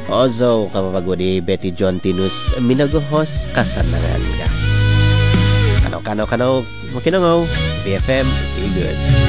Ozo kapapagod Betty John Tinus minaguhos kasanangan ka. Kano makinangaw BFM feel good.